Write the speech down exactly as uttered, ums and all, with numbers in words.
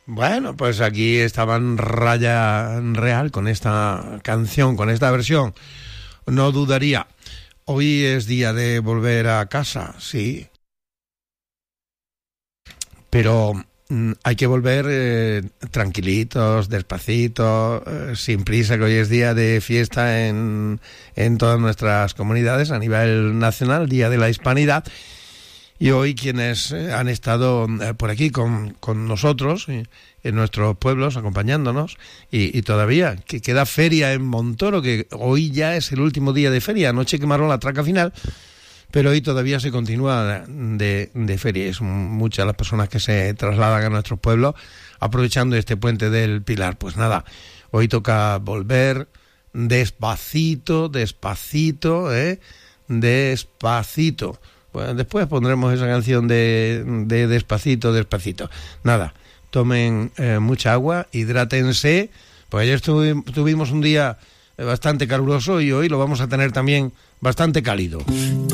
Bueno, pues aquí estaban Raya Real con esta canción, con esta versión. No dudaría. Hoy es día de volver a casa, sí. Pero mm, hay que volver eh, tranquilitos, despacito, eh, sin prisa, que hoy es día de fiesta en, en todas nuestras comunidades a nivel nacional, Día de la Hispanidad. Y hoy quienes eh, han estado eh, por aquí con, con nosotros, eh, en nuestros pueblos, acompañándonos, y, y todavía, que queda feria en Montoro, que hoy ya es el último día de feria, anoche quemaron la traca final, pero hoy todavía se continúa de, de feria. Es muchas las personas que se trasladan a nuestros pueblos, aprovechando este puente del Pilar. Pues nada, hoy toca volver despacito, despacito, ¿eh? Despacito. Bueno, después pondremos esa canción de, de Despacito, Despacito. Nada, tomen eh, mucha agua, hidrátense, pues ayer estuvi, tuvimos un día bastante caluroso y hoy lo vamos a tener también bastante cálido.